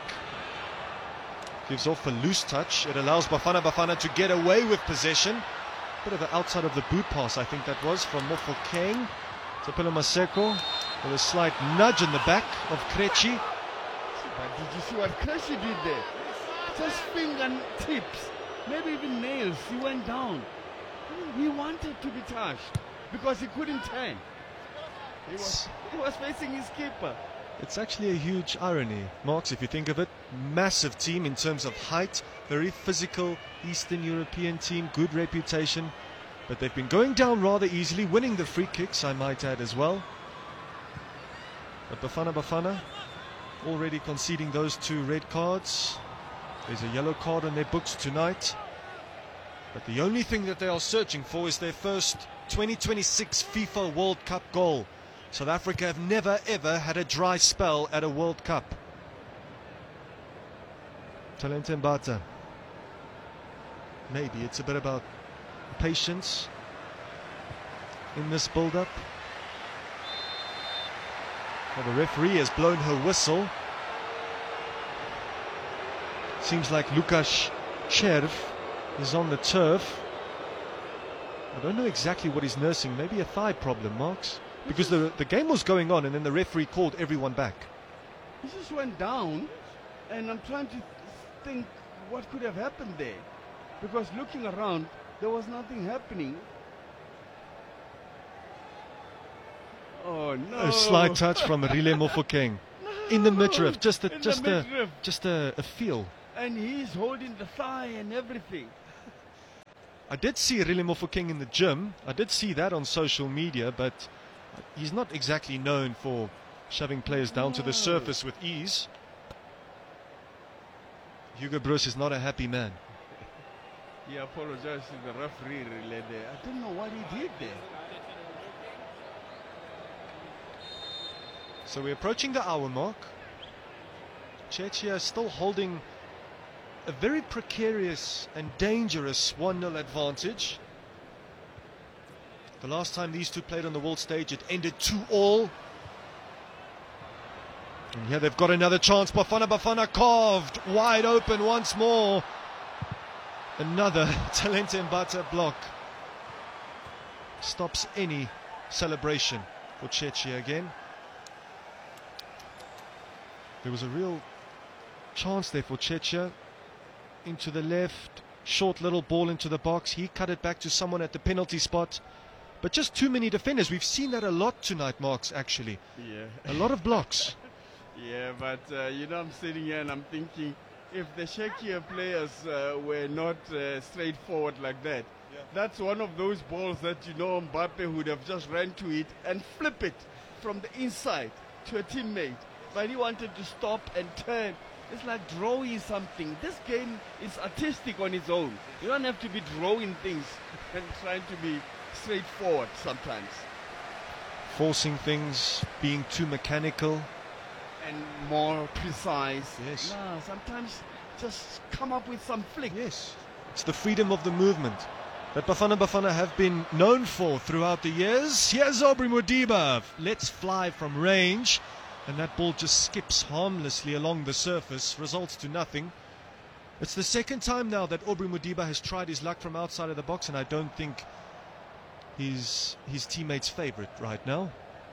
Speaker 1: gives off a loose touch. It allows Bafana Bafana to get away with possession. Bit of an outside of the boot pass, I think that was, from Mofokeng. Tapelo Maseko with a slight nudge in the back of Krejci.
Speaker 2: But did you see what Krejci did there? Just fingertips, maybe even nails. He went down. He wanted to be touched because he couldn't turn. He was, he was facing his keeper.
Speaker 1: It's actually a huge irony, Marks, if you think of it. Massive team in terms of height, very physical Eastern European team, good reputation, but they've been going down rather easily, winning the free kicks, I might add as well. But Bafana Bafana already conceding those two red cards. There's a yellow card on their books tonight. But the only thing that they are searching for is their first twenty twenty-six FIFA World Cup goal. South Africa have never ever had a dry spell at a World Cup. Talente Mbata. Maybe it's a bit about patience in this build-up. Well, the referee has blown her whistle. Seems like Lukasz Cherv is on the turf. I don't know exactly what he's nursing. Maybe a thigh problem, Marks. Because the, the game was going on and then the referee called everyone back.
Speaker 2: He just went down, and I'm trying to think what could have happened there. Because looking around, there was nothing happening. Oh no!
Speaker 1: A slight touch from Rile Mofokeng
Speaker 2: No,
Speaker 1: in the midriff, just a
Speaker 2: in the
Speaker 1: just a
Speaker 2: midriff.
Speaker 1: just a, a feel.
Speaker 2: And he's holding the thigh and everything.
Speaker 1: I did see Rile Mofokeng in the gym. I did see that on social media, but he's not exactly known for shoving players down to the
Speaker 2: No.
Speaker 1: surface with ease. Hugo Broos is not a happy man.
Speaker 2: He apologized to the referee really there. I don't know what he did there.
Speaker 1: So we're approaching the hour mark. Czechia still holding a very precarious and dangerous one nil advantage. The last time these two played on the world stage, it ended two all. And here they've got another chance. Bafana Bafana carved wide open once more. Another Talente Mbata block. Stops any celebration for Czechia again. There was a real chance there for Czechia. Into the left, short little ball into the box. He cut it back to someone at the penalty spot. But just too many defenders. We've seen that a lot tonight, Marks, actually.
Speaker 2: Yeah.
Speaker 1: A lot of blocks.
Speaker 2: Yeah, but uh, you know, I'm sitting here and I'm thinking, if the Czechia players uh, were not uh, straightforward like that, yeah. That's one of those balls that, you know, Mbappe would have just ran to it and flip it from the inside to a teammate. But he wanted to stop and turn. It's like drawing something. This game is artistic on its own. You don't have to be drawing things and trying to be straightforward sometimes.
Speaker 1: Forcing things, being too mechanical.
Speaker 2: And more precise.
Speaker 1: Yes.
Speaker 2: No, sometimes just come up with some flick.
Speaker 1: Yes. It's the freedom of the movement that Bafana Bafana have been known for throughout the years. Here's Aubrey Modiba. Let's fly from range. And that ball just skips harmlessly along the surface, results to nothing. It's the second time now that Aubrey Modiba has tried his luck from outside of the box, and I don't think he's his teammate's favourite right now.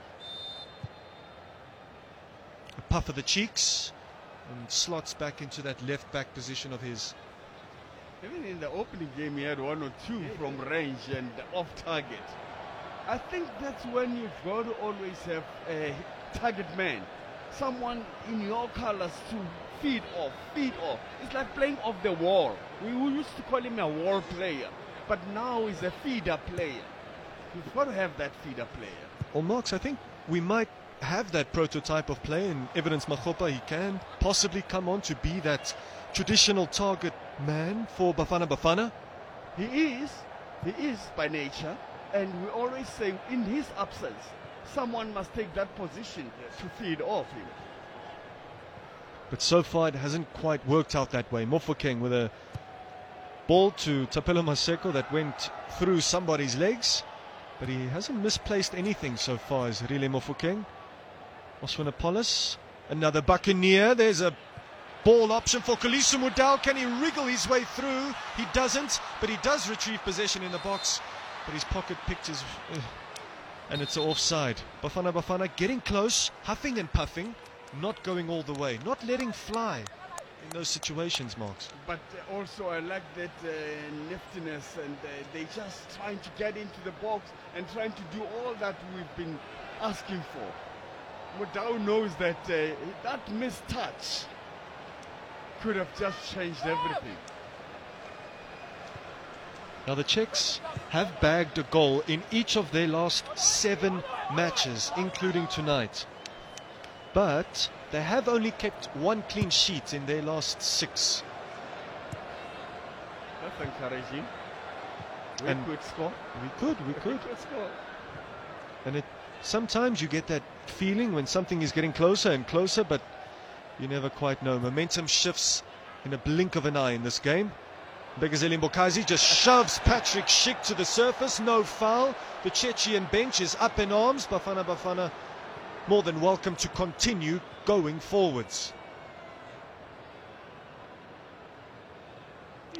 Speaker 1: A puff of the cheeks, and slots back into that left back position of his.
Speaker 2: Even in the opening game, he had one or two from range and off target. I think that's when you've got to always have a target man, someone in your colors to feed off, feed off. It's like playing off the wall. We used to call him a wall player, but now he's a feeder player. You've got to have that feeder player.
Speaker 1: Well, Marks, I think we might have that prototype of play in Evidence Makgopa. He can possibly come on to be that traditional target man for Bafana Bafana.
Speaker 2: He is, he is by nature, and we always say in his absence, someone must take that position to feed off him.
Speaker 1: But so far it hasn't quite worked out that way. Mofokeng with a ball to Tapelo Maseko that went through somebody's legs, but he hasn't misplaced anything so far as Rile Mofokeng. Oswanapolis, another Buccaneer. There's a ball option for Kalisu Mudau. Can he wriggle his way through? He doesn't, but he does retrieve possession in the box. But his pocket picked his... Uh, and it's offside. Bafana Bafana getting close, huffing and puffing, not going all the way, not letting fly in those situations, Marks.
Speaker 2: But uh, also I like that uh, niftiness, and uh, they just trying to get into the box and trying to do all that we've been asking for. Mudau knows that uh, that missed touch could have just changed everything.
Speaker 1: Now the Czechs have bagged a goal in each of their last seven matches, including tonight. But they have only kept one clean sheet in their last six.
Speaker 2: That's encouraging. We
Speaker 1: And
Speaker 2: could score.
Speaker 1: We could, we could.
Speaker 2: We could score.
Speaker 1: And it, sometimes you get that feeling when something is getting closer and closer, but you never quite know. Momentum shifts in a blink of an eye in this game. Begazeli Mbokazi just shoves Patrick Schick to the surface, no foul. The Chechian bench is up in arms. Bafana Bafana more than welcome to continue going forwards.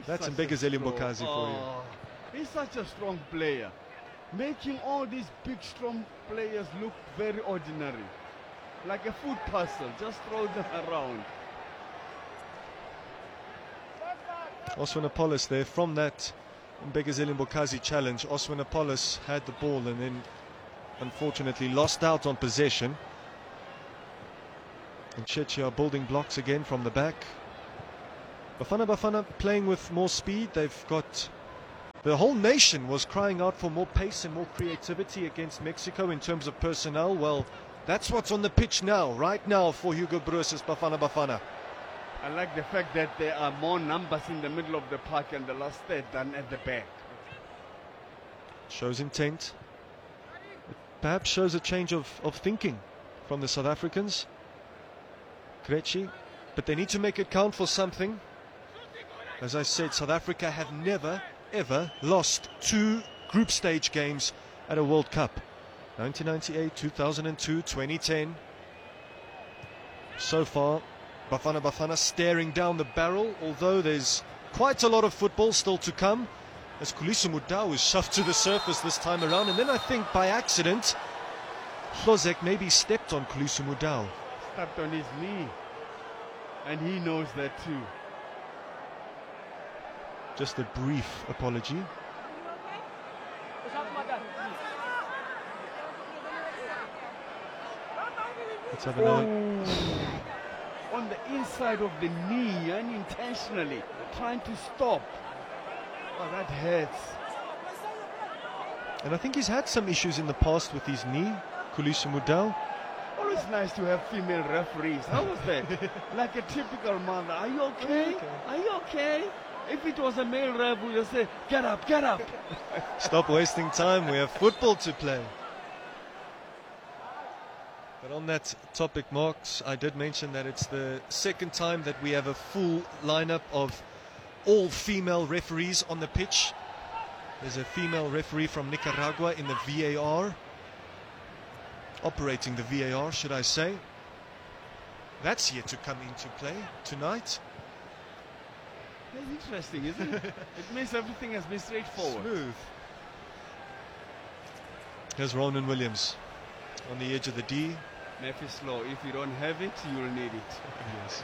Speaker 1: That's
Speaker 2: Such a
Speaker 1: Mbegazeli
Speaker 2: strong-
Speaker 1: Mbokazi for you.
Speaker 2: Oh, he's such a strong player, making all these big strong players look very ordinary, like a food puzzle. Just throw them around.
Speaker 1: Oswin Apollos there from that Mbegazeli Mbokazi challenge. Oswin Apollos had the ball and then unfortunately lost out on possession. And Czechia are building blocks again from the back. Bafana Bafana playing with more speed. They've got... The whole nation was crying out for more pace and more creativity against Mexico in terms of personnel. Well, that's what's on the pitch now, right now for Hugo Broos's Bafana Bafana.
Speaker 2: I like the fact that there are more numbers in the middle of the park and the last third than at the back.
Speaker 1: Shows intent. It perhaps shows a change of, of thinking from the South Africans. Krejci, but they need to make it count for something. As I said, South Africa have never, ever lost two group stage games at a World Cup. nineteen ninety-eight, two thousand two, twenty ten. So far, Bafana Bafana staring down the barrel, although there's quite a lot of football still to come, as Kholiso Mudau is shoved to the surface this time around. And then I think by accident, Hlozek maybe stepped on Kholiso Mudau.
Speaker 2: Stepped on his knee, and he knows that too.
Speaker 1: Just a brief apology. Let's have another.
Speaker 2: Oh, on the inside of the knee, unintentionally trying to stop. Oh, that hurts.
Speaker 1: And I think he's had some issues in the past with his knee, Kholiso Mudau.
Speaker 2: Always nice to have female referees. How was that? Like a typical mother. Are you okay?
Speaker 1: Okay.
Speaker 2: Are you okay? If it was a male ref, we would say, get up, get up.
Speaker 1: Stop wasting time, we have football to play. But on that topic, Marks, I did mention that it's the second time that we have a full lineup of all female referees on the pitch. There's a female referee from Nicaragua in the V A R. Operating the V A R, should I say. That's yet to come into play tonight.
Speaker 2: That's interesting, isn't it? It means everything has been straightforward.
Speaker 1: Smooth. Here's Ronan Williams on the edge of the D.
Speaker 2: Memphis Law, if you don't have it, you'll need it.
Speaker 1: Yes.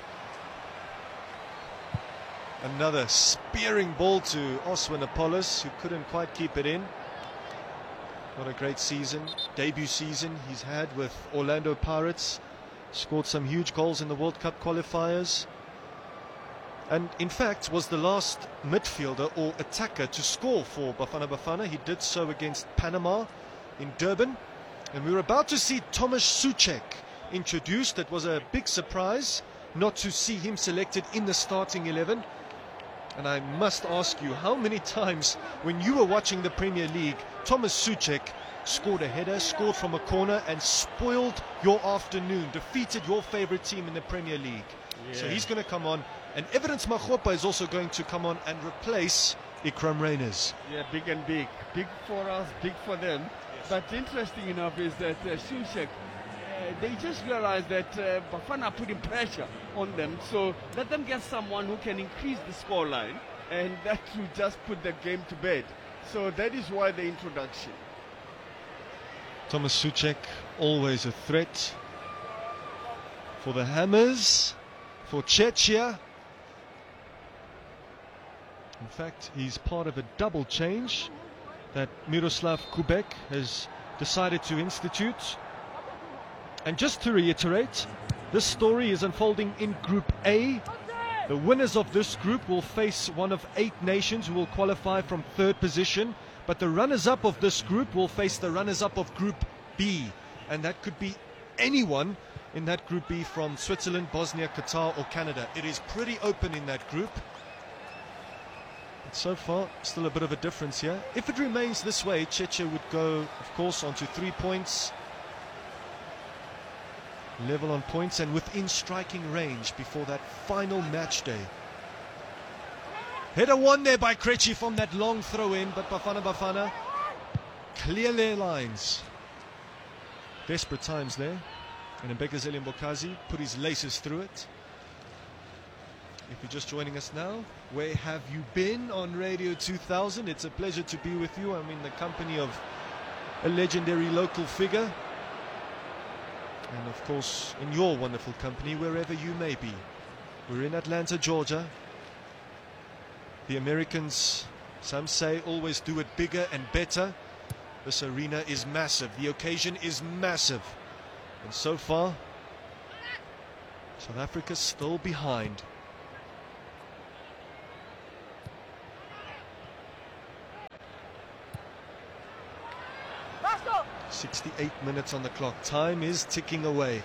Speaker 1: Another spearing ball to Oswin Apollos, who couldn't quite keep it in. What a great season, debut season he's had with Orlando Pirates. Scored some huge goals in the World Cup qualifiers. And in fact was the last midfielder or attacker to score for Bafana Bafana. He did so against Panama in Durban. And we were about to see Tomasz Suchek introduced. It was a big surprise not to see him selected in the starting eleven. And I must ask you, how many times when you were watching the Premier League, Tomasz Suchek scored a header, scored from a corner and spoiled your afternoon, defeated your favorite team in the Premier League?
Speaker 2: Yeah.
Speaker 1: So he's going to come on. And Evidence Makgopa is also going to come on and replace Ikram Reyners.
Speaker 2: Yeah, big and big. Big for us, big for them. Yes. But interesting enough is that uh, Suchek, uh, they just realized that uh, Bafana putting pressure on them. So let them get someone who can increase the scoreline, and that will just put the game to bed. So that is why the introduction.
Speaker 1: Tomasz Suchek, always a threat for the Hammers, for Czechia. In fact, he's part of a double change that Miroslav Kubek has decided to institute. And just to reiterate, this story is unfolding in Group A. The winners of this group will face one of eight nations who will qualify from third position, but the runners-up of this group will face the runners-up of Group B, and that could be anyone in that Group B from Switzerland, Bosnia, Qatar or Canada. It is pretty open in that group. But so far, still a bit of a difference here. If it remains this way, Czechia would go, of course, onto three points. Level on points and within striking range before that final match day. Header one there by Krejci from that long throw in, but Bafana Bafana clear their lines. Desperate times there. And Mbegazeli Mbokazi put his laces through it. If you're just joining us now, where have you been on Radio two thousand? It's a pleasure to be with you. I'm in the company of a legendary local figure. And of course, in your wonderful company, wherever you may be. We're in Atlanta, Georgia. The Americans, some say, always do it bigger and better. This arena is massive. The occasion is massive. And so far, South Africa's still behind. sixty-eight minutes on the clock. Time is ticking away.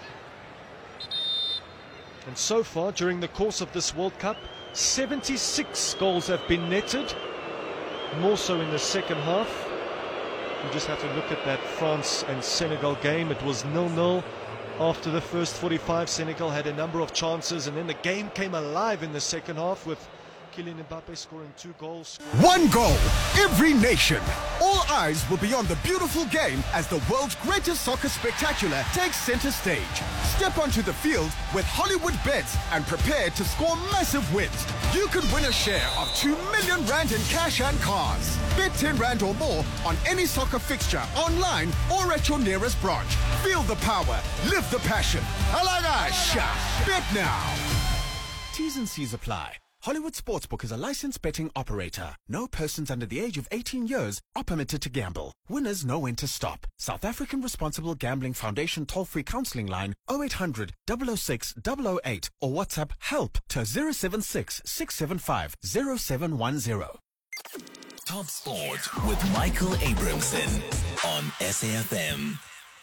Speaker 1: And so far, during the course of this World Cup, seventy-six goals have been netted. More so in the second half. You just have to look at that France and Senegal game. It was nil nil after the first forty-five. Senegal had a number of chances, and then the game came alive in the second half with Kylian Mbappe scoring two goals.
Speaker 10: One goal, every nation. All eyes will be on the beautiful game as the world's greatest soccer spectacular takes center stage. Step onto the field with Hollywood Bets and prepare to score massive wins. You could win a share of two million rand in cash and cars. Bet ten rand or more on any soccer fixture online or at your nearest branch. Feel the power, live the passion. Alagasha, bet now. T's and C's apply. Hollywood Sportsbook is a licensed betting operator. No persons under the age of eighteen years are permitted to gamble. Winners know when to stop. South African Responsible Gambling Foundation toll-free counseling line oh eight hundred, double oh six, double oh eight or WhatsApp HELP to zero seven six, six seven five, zero seven one zero.
Speaker 7: Top Sport with Michael Abramson on S A F M.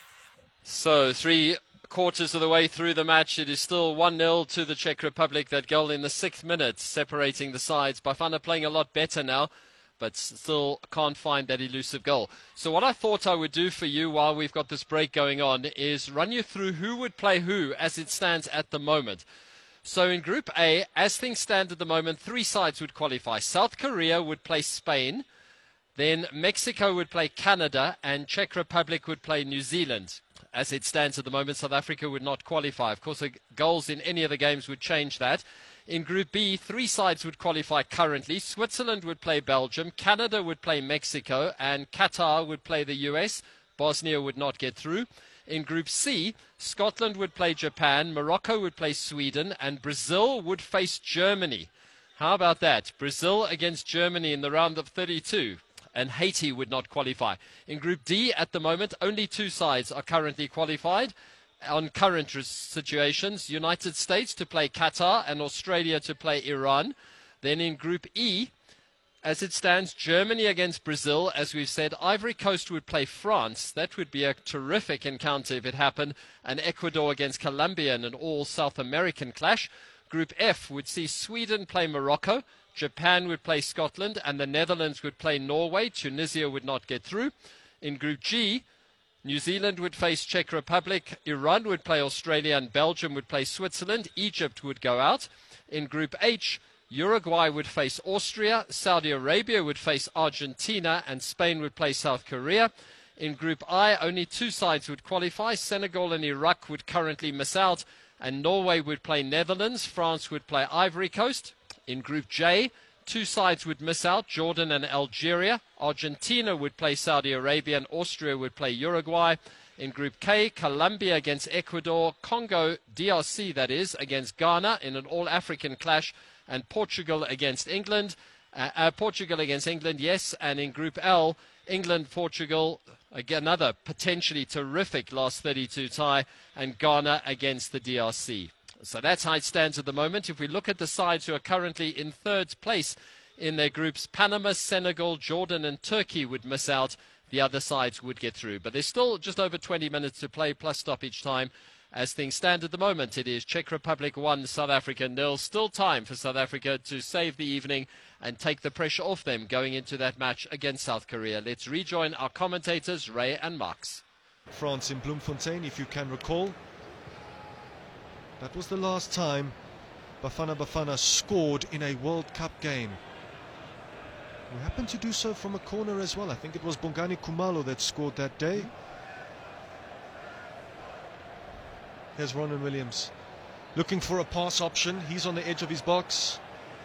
Speaker 3: So, three quarters of the way through the match, it is still one nil to the Czech Republic. That goal in the sixth minute separating the sides. Bafana playing a lot better now, but still can't find that elusive goal. So what I thought I would do for you while we've got this break going on is run you through who would play who as it stands at the moment. So in Group A, as things stand at the moment, three sides would qualify. South Korea would play Spain, then Mexico would play Canada, and Czech Republic would play New Zealand. As it stands at the moment, South Africa would not qualify. Of course, the goals in any of the games would change that. In Group B, three sides would qualify currently. Switzerland would play Belgium, Canada would play Mexico, and Qatar would play the U S. Bosnia would not get through. In Group C, Scotland would play Japan, Morocco would play Sweden, and Brazil would face Germany. How about that? Brazil against Germany in the round of thirty-two. And Haiti would not qualify. In Group D, at the moment, only two sides are currently qualified. On current situations, United States to play Qatar and Australia to play Iran. Then in Group E, as it stands, Germany against Brazil. As we've said, Ivory Coast would play France. That would be a terrific encounter if it happened. And Ecuador against Colombia in an all-South American clash. Group F would see Sweden play Morocco. Japan would play Scotland, and the Netherlands would play Norway. Tunisia would not get through. In Group G, New Zealand would face Czech Republic, Iran would play Australia, and Belgium would play Switzerland. Egypt would go out. In Group H, Uruguay would face Austria, Saudi Arabia would face Argentina, and Spain would play South Korea. In Group I, only two sides would qualify. Senegal and Iraq would currently miss out, and Norway would play Netherlands. France would play Ivory Coast. In Group J, two sides would miss out, Jordan and Algeria. Argentina would play Saudi Arabia, and Austria would play Uruguay. In Group K, Colombia against Ecuador, Congo, D R C that is, against Ghana in an all-African clash, and Portugal against England. Uh, uh, Portugal against England, yes. And in Group L, England, Portugal, again, another potentially terrific last thirty-two tie, and Ghana against the D R C. So that's how it stands at the moment. If we look at the sides who are currently in third place in their groups, Panama, Senegal, Jordan and Turkey would miss out. The other sides would get through. But there's still just over twenty minutes to play plus stoppage time. As things stand at the moment, it is Czech Republic one, South Africa nil. Still time for South Africa to save the evening and take the pressure off them going into that match against South Korea. Let's rejoin our commentators, Ray and Max.
Speaker 1: France in Bloemfontein, if you can recall. That was the last time Bafana Bafana scored in a World Cup game. We happened to do so from a corner as well. I think it was Bongani Khumalo that scored that day. Here's Ronan Williams. looking for a pass option. He's on the edge of his box.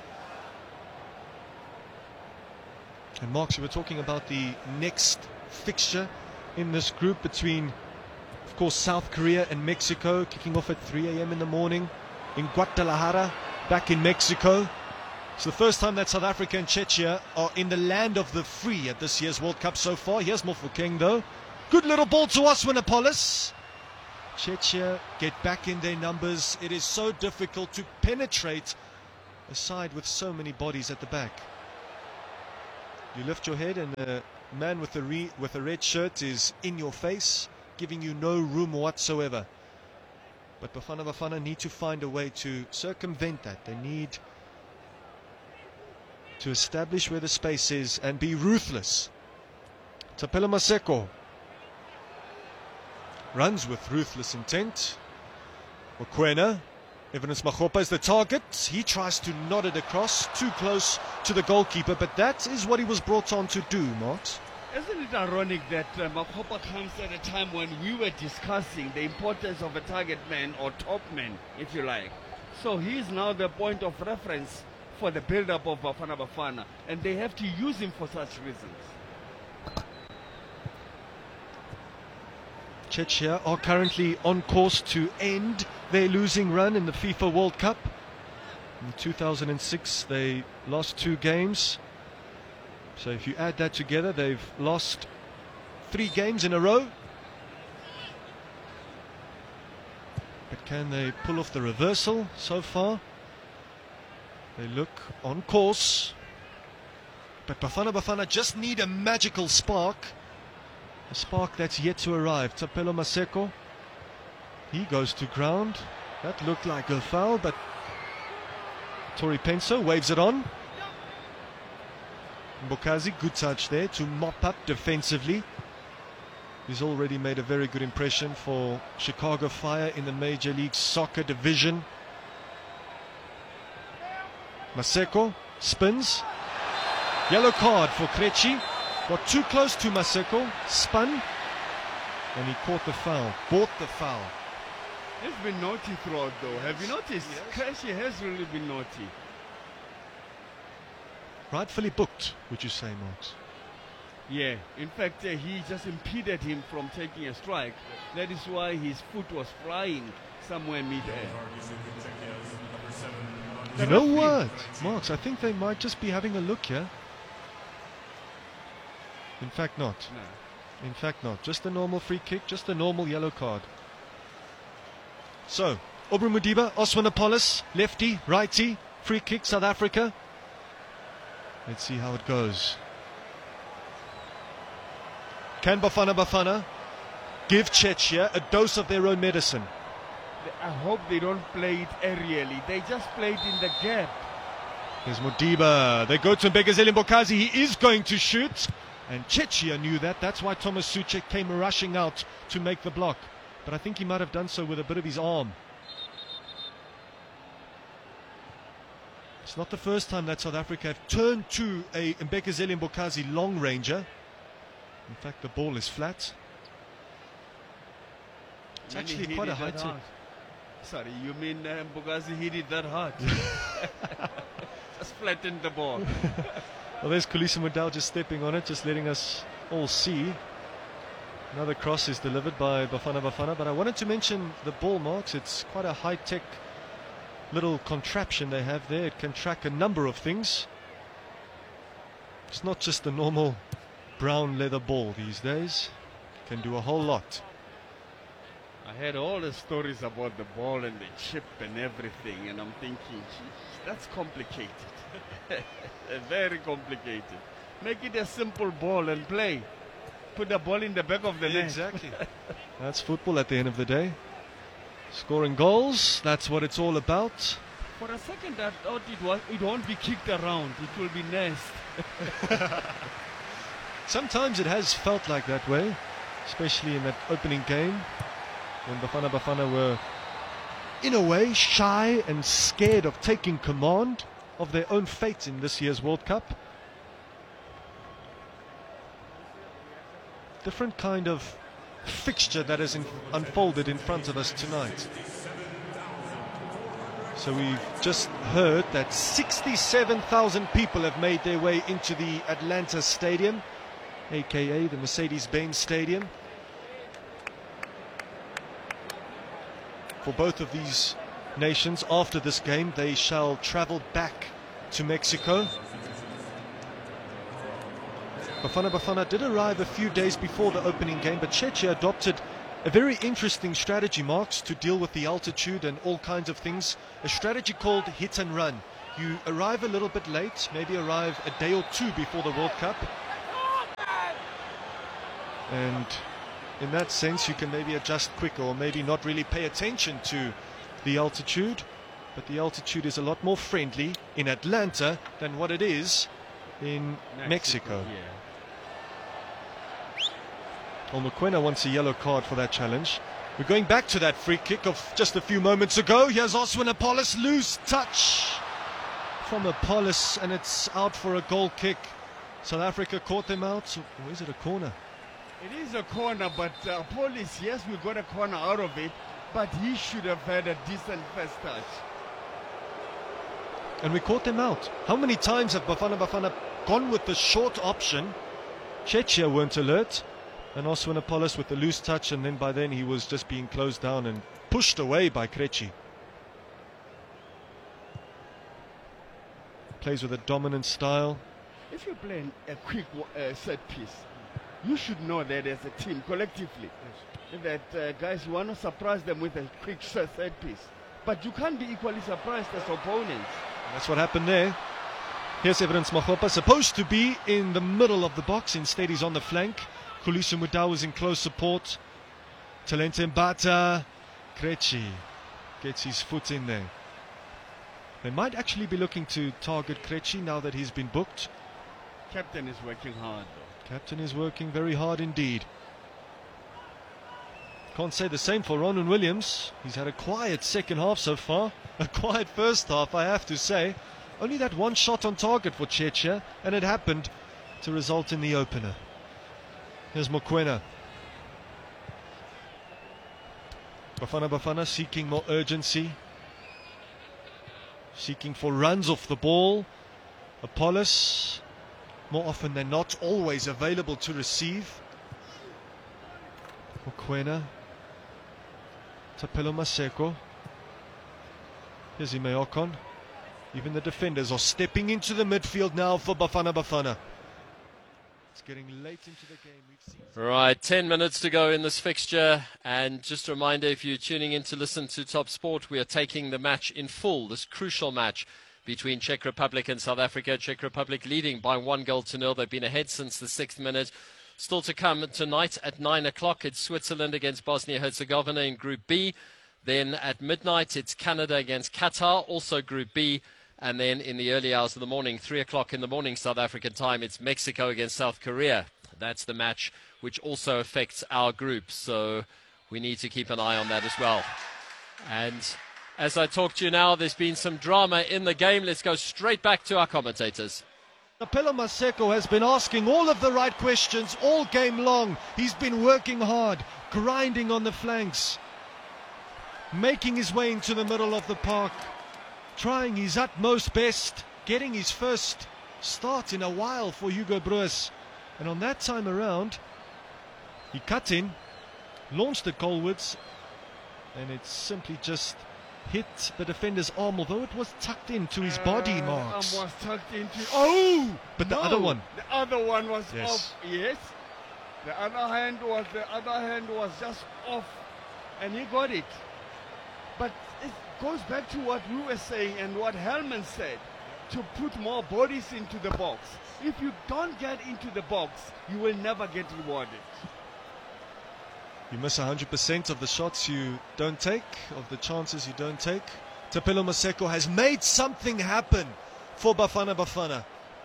Speaker 1: And Marks, we were talking about the next fixture in this group between, of course, South Korea and Mexico, kicking off at three A M in the morning in Guadalajara, back in Mexico. It's the first time that South Africa and Czechia are in the land of the free at this year's World Cup so far. Here's Mofokeng, though. Good little ball to Oswanapolis. Czechia get back in their numbers. It is so difficult to penetrate a side with so many bodies at the back. You lift your head and the man with the, re with the red shirt is in your face, giving you no room whatsoever. But Bafana Bafana need to find a way to circumvent that. They need to establish where the space is and be ruthless. Thapelo Maseko runs with ruthless intent. Mokoena, Evidence Makgopa is the target. He tries to nod it across, too close to the goalkeeper, but that is what he was brought on to do, Marks.
Speaker 2: Isn't it ironic that uh, Makgopa comes at a time when we were discussing the importance of a target man or top man, if you like. So he is now the point of reference for the build-up of Bafana Bafana, and they have to use him for such reasons.
Speaker 1: Czechia are currently on course to end their losing run in the FIFA World Cup. In two thousand six, they lost two games. So if you add that together, they've lost three games in a row. But can they pull off the reversal so far? They look on course. But Bafana Bafana just need a magical spark. A spark that's yet to arrive. Thapelo Maseko. He goes to ground. That looked like a foul, but Tori Penso waves it on. Mbokazi, good touch there to mop up defensively. He's already made a very good impression for Chicago Fire in the Major League Soccer division. Maseko spins. Yellow card for Krejci. Got too close to Maseko, spun, and he caught the foul, bought the foul.
Speaker 2: He's been naughty throughout though, have you noticed?
Speaker 1: Yes.
Speaker 2: Krejci has really been naughty.
Speaker 1: Rightfully booked, would you say, Marks?
Speaker 2: Yeah, in fact uh, he just impeded him from taking a strike. That is why his foot was flying somewhere mid-air.
Speaker 1: You know what, Marks, I think they might just be having a look here. In fact not.
Speaker 2: No.
Speaker 1: In fact not. Just a normal free kick, just a normal yellow card. So, Aubrey Mudiba, Oswanapolis, lefty, righty, free kick, South Africa. Let's see how it goes. Can Bafana Bafana give Czechia a dose of their own medicine?
Speaker 2: I hope they don't play it aerially. They just played in the gap.
Speaker 1: Here's Mudiba. They go to Mbegazeli Mbokazi. He is going to shoot. And Czechia knew that. That's why Thomas Suchek came rushing out to make the block. But I think he might have done so with a bit of his arm. It's not the first time that South Africa have turned to a Mbegazeli Mbokazi long ranger. In fact, the ball is flat. It's
Speaker 2: Meaning
Speaker 1: actually
Speaker 2: he
Speaker 1: quite
Speaker 2: did
Speaker 1: a high
Speaker 2: that
Speaker 1: tip.
Speaker 2: hard. Sorry, you mean uh, Mbokazi hit it that hard? Just flattened the ball.
Speaker 1: Well, there's Khulisa Mudau just stepping on it, just letting us all see. Another cross is delivered by Bafana Bafana, but I wanted to mention the ball, Marks. It's quite a high-tech little contraption they have there. It can track a number of things. It's not just a normal brown leather ball these days. It can do a whole lot.
Speaker 2: I heard all the stories about the ball and the chip and everything, and I'm thinking, geez, that's complicated. Very complicated. Make it a simple ball and play. Put the ball in the back of the net.
Speaker 1: Exactly. That's football at the end of the day. Scoring goals, that's what it's all about.
Speaker 2: For a second I thought it, was, it won't be kicked around. It will be nest.
Speaker 1: Sometimes it has felt like that way, especially in that opening game when Bafana Bafana were, in a way, shy and scared of taking command of their own fate in this year's World Cup. Different kind of fixture that has in unfolded in front of us tonight. So we've just heard that sixty-seven thousand people have made their way into the Atlanta Stadium, aka the Mercedes-Benz Stadium. For both of these nations, after this game, they shall travel back to Mexico. Bafana Bafana did arrive a few days before the opening game, but Czechia adopted a very interesting strategy, Marks, to deal with the altitude and all kinds of things. A strategy called hit and run. You arrive a little bit late, maybe arrive a day or two before the World Cup. And in that sense, you can maybe adjust quicker, or maybe not really pay attention to the altitude. But the altitude is a lot more friendly in Atlanta than what it is in Mexico. Mexico.
Speaker 2: Yeah.
Speaker 1: Well, Mokoena wants a yellow card for that challenge. We're going back to that free kick of just a few moments ago. Here's Oswin Apollos, loose touch from Apollos, and it's out for a goal kick. South Africa caught them out. Or is it a corner?
Speaker 2: It is a corner, but uh, Apollos, yes, we got a corner out of it, but he should have had a decent first touch.
Speaker 1: And we caught them out. How many times have Bafana Bafana gone with the short option? Czechia weren't alert. And Oswin Apollos with the loose touch, and then by then he was just being closed down and pushed away by Krejci. Plays with a dominant style.
Speaker 2: If you're playing a quick uh, set piece, you should know that as a team, collectively, yes, that uh, guys, you want to surprise them with a quick set piece. But you can't be equally surprised as opponents.
Speaker 1: That's what happened there. Here's Evidence Mahopa, supposed to be in the middle of the box. Instead, he's on the flank. Khulusi Mudau is in close support. Talente Mbata. Krejci gets his foot in there. They might actually be looking to target Krejci now that he's been booked.
Speaker 2: Captain is working hard, though.
Speaker 1: Captain is working very hard indeed. Can't say the same for Ronan Williams. He's had a quiet second half so far. A quiet first half, I have to say. Only that one shot on target for Czechia, and it happened to result in the opener. Here's Mokoena. Bafana Bafana seeking more urgency. Seeking for runs off the ball. Apollos, more often than not, always available to receive. Mokoena. Tapelo Maseko. Here's Imeokon. Even the defenders are stepping into the midfield now for Bafana Bafana. It's getting late into the game. We've seen
Speaker 3: right, ten minutes to go in this fixture. And just a reminder, if you're tuning in to listen to Top Sport, we are taking the match in full, this crucial match between Czech Republic and South Africa. Czech Republic leading by one goal to nil. They've been ahead since the sixth minute. Still to come tonight at nine o'clock. It's Switzerland against Bosnia-Herzegovina in Group B. Then at midnight, it's Canada against Qatar, also Group B. And then in the early hours of the morning, three o'clock in the morning South African time, it's Mexico against South Korea. That's the match which also affects our group. So we need to keep an eye on that as well. And as I talk to you now, there's been some drama in the game. Let's go straight back to our commentators.
Speaker 1: Tapelo Maseko has been asking all of the right questions all game long. He's been working hard, grinding on the flanks, making his way into the middle of the park, trying his utmost best, getting his first start in a while for Hugo Broos. And on that time around, he cut in, launched at goalwards, and it simply just hit the defender's arm, although it was tucked into his body,
Speaker 2: uh,
Speaker 1: Marks.
Speaker 2: Arm was tucked into. Oh!
Speaker 1: But the
Speaker 2: no,
Speaker 1: other one.
Speaker 2: The other one was
Speaker 1: Yes.
Speaker 2: off. Yes. The other hand was the other hand was just off, and he got it. But it goes back to what we were saying and what Hellman said, to put more bodies into the box. If you don't get into the box, you will never get rewarded.
Speaker 1: You miss one hundred percent of the shots you don't take, of the chances you don't take. Tapelo Maseko has made something happen for Bafana Bafana.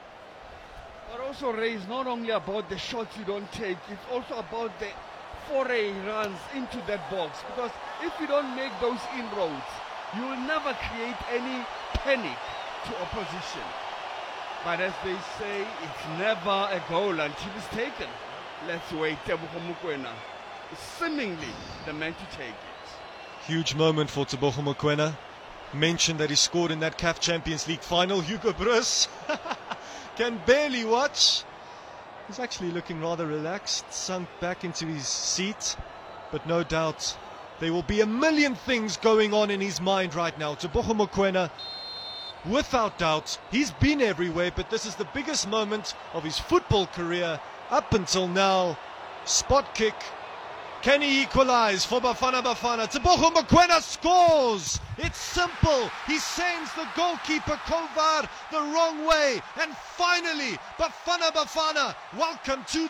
Speaker 2: But also, Ray, is not only about the shots you don't take, it's also about the foray runs into that box. Because if you don't make those inroads, you will never create any panic to opposition. But as they say, it's never a goal until it's taken. Let's wait. Tebogo Mokoena is seemingly the man to take it.
Speaker 1: Huge moment for Tebogo Mokoena. mentioned that he scored in that C A F Champions League final. Hugo Broos can barely watch. He's actually looking rather relaxed, sunk back into his seat. But no doubt there will be a million things going on in his mind right now. Tebogo Mokoena, without doubt, he's been everywhere, but this is the biggest moment of his football career up until now. Spot kick. Can he equalize for Bafana Bafana? Tebogo Mokoena scores! It's simple. He sends the goalkeeper Kovar the wrong way. And finally, Bafana Bafana, welcome to